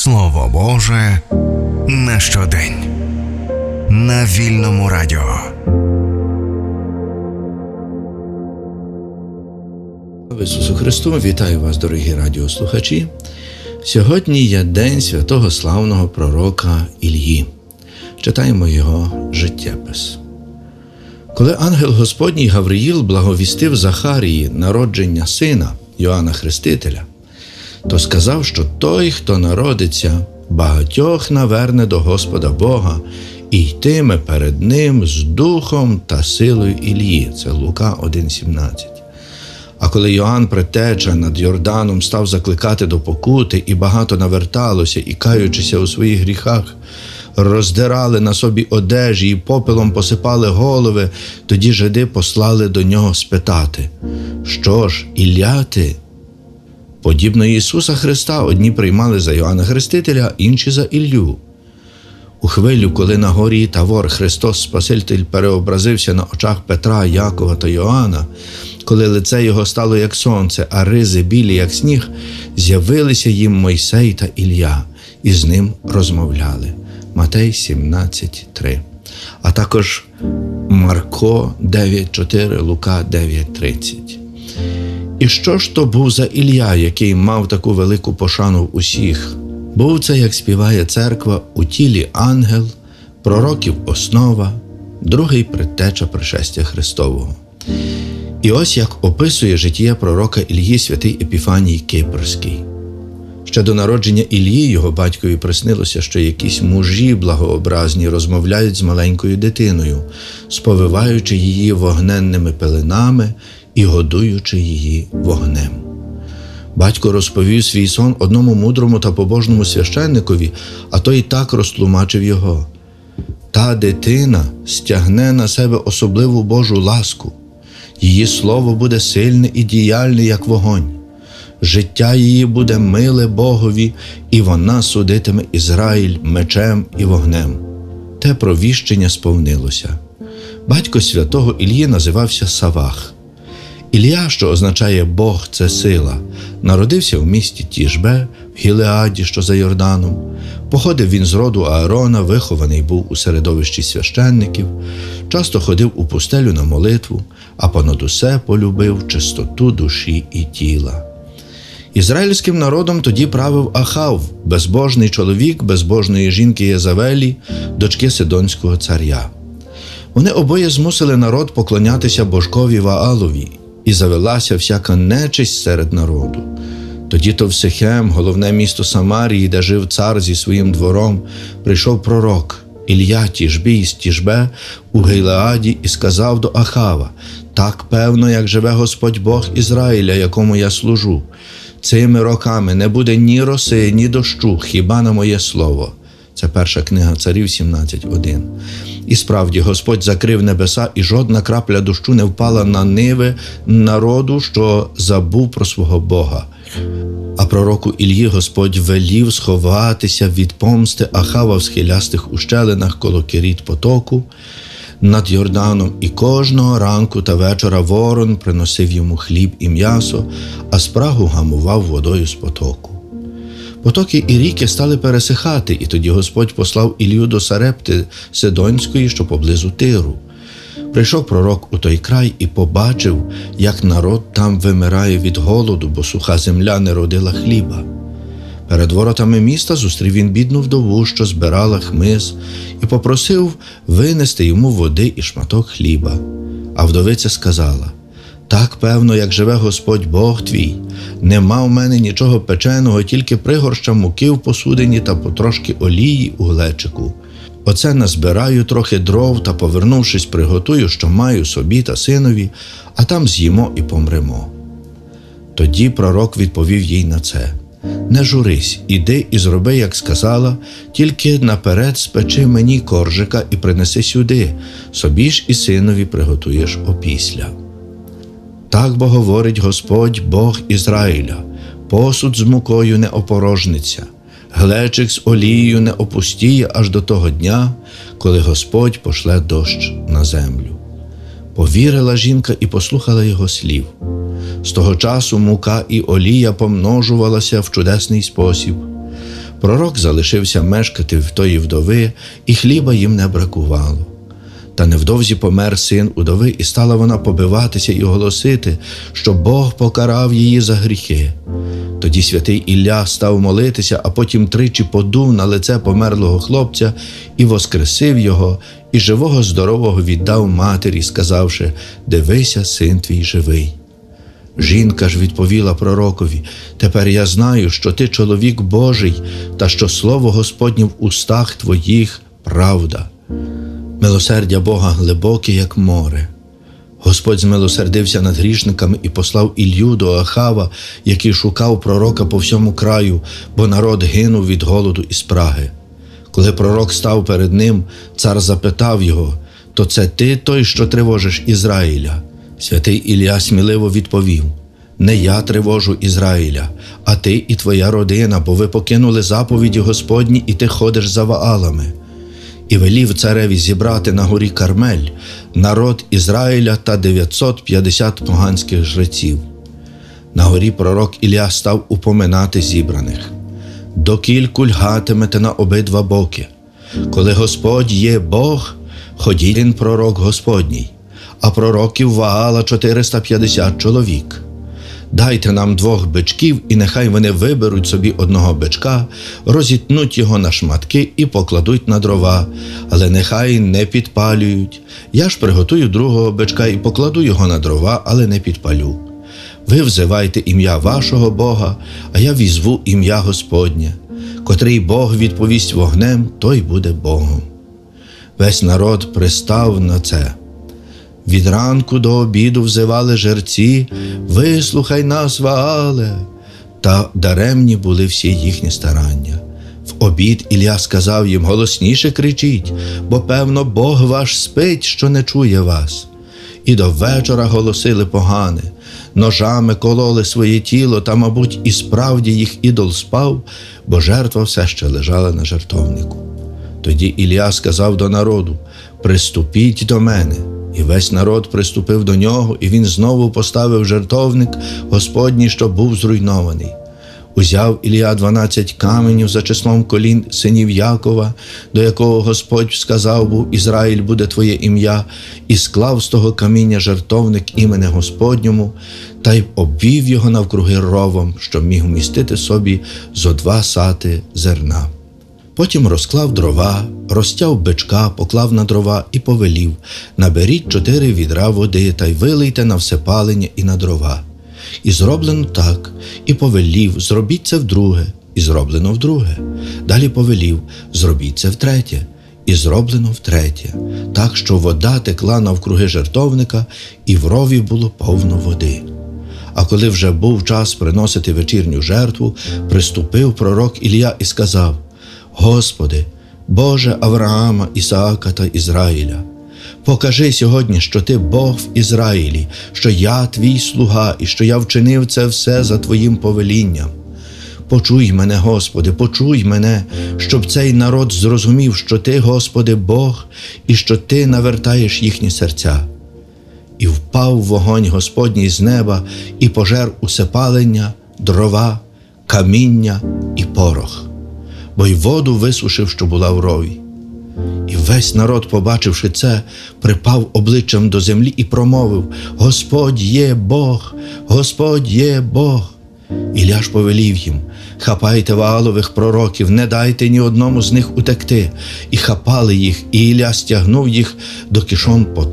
Слово Боже на щодень. На Вільному радіо. Слава Ісусу Христу! Вітаю вас, дорогі радіослухачі! Сьогодні є день святого славного пророка Іллї. Читаємо його життєпис. Коли ангел Господній Гавриїл благовістив Захарії народження сина Йоанна Хрестителя, то сказав, що той, хто народиться, багатьох наверне до Господа Бога і йтиме перед ним з духом та силою Іллї. Це Лука 1,17. А коли Йоанн Предтеча над Йорданом став закликати до покути, і багато наверталося, і, каючися у своїх гріхах, роздирали на собі одежі і попелом посипали голови, тоді жиди послали до нього спитати: «Що ж, Ілля ти?» Подібно Ісуса Христа, одні приймали за Йоанна Хрестителя, інші за Іллю. У хвилю, коли на горі Тавор Христос Спаситель переобразився на очах Петра, Якова та Йоанна, коли лице його стало як сонце, а ризи білі, як сніг, з'явилися їм Мойсей та Ілля, і з ним розмовляли. Матей 17:3. А також Марко 9:4, Лука 9:30. І що ж то був за Ілля, який мав таку велику пошану в усіх? Був це, як співає церква, у тілі ангел, пророків основа, другий предтеча пришестя Христового. І ось як описує життя пророка Іллі святий Епіфаній Кипрський. Ще до народження Іллі його батькові приснилося, що якісь мужі благообразні розмовляють з маленькою дитиною, сповиваючи її вогненними пеленами і годуючи її вогнем. Батько розповів свій сон одному мудрому та побожному священникові, а той так розтлумачив його: «Та дитина стягне на себе особливу Божу ласку. Її слово буде сильне і діяльне, як вогонь. Життя її буде миле Богові, і вона судитиме Ізраїль мечем і вогнем». Те провіщення сповнилося. Батько святого Іллі називався Савах. Ілля, що означає «Бог – це сила», народився в місті Тішбе, в Гілеаді, що за Йорданом. Походив він з роду Аарона, вихований був у середовищі священників, часто ходив у пустелю на молитву, а понад усе полюбив чистоту душі і тіла. Ізраїльським народом тоді правив Ахав, безбожний чоловік безбожної жінки Єзавелі, дочки Сидонського царя. Вони обоє змусили народ поклонятися божкові Ваалові, і завелася всяка нечисть серед народу. Тоді-то в Сихем, головне місто Самарії, де жив цар зі своїм двором, прийшов пророк Ілля Тішбій з Тішбе у Гілеаді і сказав до Ахава: «Так певно, як живе Господь Бог Ізраїля, якому я служу, цими роками не буде ні роси, ні дощу, хіба на моє слово». Це перша книга Царів 17:1. І справді, Господь закрив небеса, і жодна крапля дощу не впала на ниви народу, що забув про свого Бога. А пророку Іллі Господь велів сховатися від помсти Ахава в схилястих ущелинах коло Керіт потоку над Йорданом, і кожного ранку та вечора ворон приносив йому хліб і м'ясо, а спрагу гамував водою з потоку. Потоки і ріки стали пересихати, і тоді Господь послав Іллю до Сарепти Сидонської, що поблизу Тиру. Прийшов пророк у той край і побачив, як народ там вимирає від голоду, бо суха земля не родила хліба. Перед воротами міста зустрів він бідну вдову, що збирала хмиз, і попросив винести йому води і шматок хліба. А вдовиця сказала: «Так певно, як живе Господь Бог твій, нема в мене нічого печеного, тільки пригорща муки в посудині та потрошки олії у глечику. Оце назбираю трохи дров та, повернувшись, приготую, що маю собі та синові, а там з'їмо і помремо». Тоді пророк відповів їй на це: «Не журись, іди і зроби, як сказала, тільки наперед спечи мені коржика і принеси сюди, собі ж і синові приготуєш опісля». Так бо говорить Господь Бог Ізраїля: посуд з мукою не опорожниться, глечик з олією не опустіє аж до того дня, коли Господь пошле дощ на землю. Повірила жінка і послухала його слів. З того часу мука і олія помножувалася в чудесний спосіб. Пророк залишився мешкати в тої вдови, і хліба їм не бракувало. Та невдовзі помер син удови, і стала вона побиватися і оголосити, що Бог покарав її за гріхи. Тоді святий Ілля став молитися, а потім тричі подув на лице померлого хлопця і воскресив його, і живого здорового віддав матері, сказавши: «Дивися, син твій живий». Жінка ж відповіла пророкові: «Тепер я знаю, що ти чоловік Божий, та що слово Господнє в устах твоїх правда». Милосердя Бога глибоке, як море. Господь змилосердився над грішниками і послав Іллю до Ахава, який шукав пророка по всьому краю, бо народ гинув від голоду і спраги. Коли пророк став перед ним, цар запитав його: «То це ти той, що тривожиш Ізраїля?» Святий Ілля сміливо відповів: «Не я тривожу Ізраїля, а ти і твоя родина, бо ви покинули заповіді Господні, і ти ходиш за Ваалами». І велів цареві зібрати на горі Кармель народ Ізраїля та 950 поганських жреців. На горі пророк Ілля став упоминати зібраних: «Докільку льгатимете на обидва боки? Коли Господь є Бог, ходіть він пророк Господній, а пророків Ваала 450 чоловік. Дайте нам 2 бичків, і нехай вони виберуть собі 1 бичка, розітнуть його на шматки і покладуть на дрова, але нехай не підпалюють. Я ж приготую 2 бичка і покладу його на дрова, але не підпалю. Ви взивайте ім'я вашого Бога, а я візву ім'я Господнє. Котрий Бог відповість вогнем, той буде Богом». Весь народ пристав на це. Від ранку до обіду взивали жерці: «Вислухай нас, Ваале!» Та даремні були всі їхні старання. В обід Ілля сказав їм: «Голосніше кричіть, бо, певно, Бог ваш спить, що не чує вас». І до вечора голосили погани, ножами кололи своє тіло, та, мабуть, і справді їх ідол спав, бо жертва все ще лежала на жертовнику. Тоді Ілля сказав до народу: «Приступіть до мене». І весь народ приступив до нього, і він знову поставив жертовник Господній, що був зруйнований. Узяв Ілля 12 каменів за числом колін синів Якова, до якого Господь сказав був: «Ізраїль буде твоє ім'я», і склав з того каміння жертовник імені Господньому, та й обвів його навкруги ровом, що міг вмістити собі зо 2 сати зерна. Потім розклав дрова, розтяв бичка, поклав на дрова і повелів: «Наберіть 4 відра води та й вилийте на всепалення і на дрова». І зроблено так, і повелів: «Зробіть це вдруге», і зроблено вдруге. Далі повелів: «Зробіть це втретє», і зроблено втретє, так, що вода текла навкруги жертовника, і в рові було повно води. А коли вже був час приносити вечірню жертву, приступив пророк Ілля і сказав: «Господи, Боже Авраама, Ісаака та Ізраїля, покажи сьогодні, що Ти Бог в Ізраїлі, що я Твій слуга і що я вчинив це все за Твоїм повелінням. Почуй мене, Господи, почуй мене, щоб цей народ зрозумів, що Ти, Господи, Бог, і що Ти навертаєш їхні серця». І впав вогонь Господній з неба і пожер усе палення, дрова, каміння і порох, бо й воду висушив, що була в рові. І весь народ, побачивши це, припав обличчям до землі і промовив: «Господь є Бог! Господь є Бог!» Ілля ж повелів їм: «Хапайте Ваалових пророків, не дайте ні одному з них утекти». І хапали їх, і Ілля стягнув їх до кишон потоку